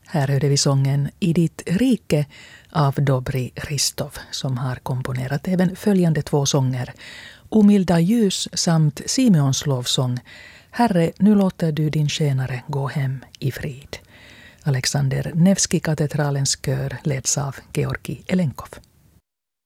Här hörde vi sången I ditt rike av Dobri Hristov som har komponerat även följande två sånger. Omilda ljus samt Simeons lovsång. Herre, nu låter du din tjänare gå hem i frid. Alexander Nevski katedralens kör leds av Georgi Elenkov.